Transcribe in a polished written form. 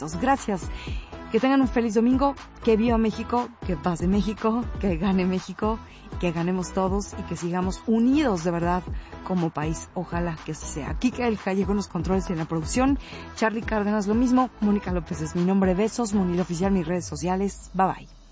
momentos. Gracias. Que tengan un feliz domingo, que viva México, que pase México, que gane México, que ganemos todos y que sigamos unidos de verdad como país. Ojalá que así sea. Kika El Gallego en los controles y en la producción. Charlie Cárdenas lo mismo. Mónica López es mi nombre. Besos. Munir Oficial, mis redes sociales. Bye bye.